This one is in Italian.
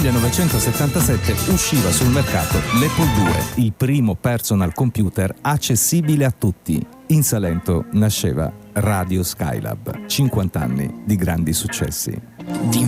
1977 usciva sul mercato l'Apple II, il primo personal computer accessibile a tutti. In Salento nasceva Radio Skylab, 50 anni di grandi successi.